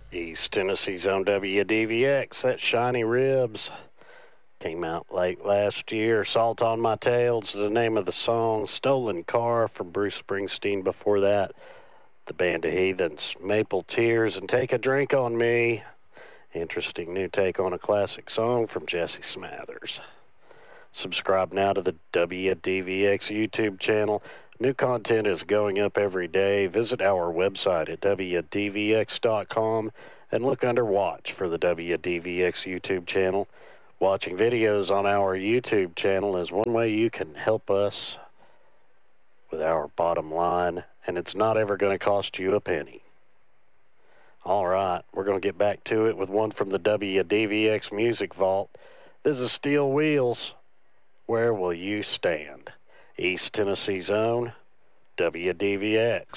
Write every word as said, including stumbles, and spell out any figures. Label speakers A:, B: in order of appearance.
A: East Tennessee's own W D V X, that Shiny Ribs. Came out late last year. Salt on My Tail's the name of the song. Stolen Car from Bruce Springsteen before that. The Band of Heathens, Maple Tears, and Take a Drink on Me. Interesting new take on a classic song from Jesse Smathers. Subscribe now to the W D V X YouTube channel. New content is going up every day. Visit our website at W D V X dot com and look under Watch for the W D V X YouTube channel. Watching videos on our YouTube channel is one way you can help us with our bottom line, and it's not ever going to cost you a penny. All right, we're going to get back to it with one from the W D V X Music Vault. This is Steel Wheels. Where Will You Stand? East Tennessee's own W D V X.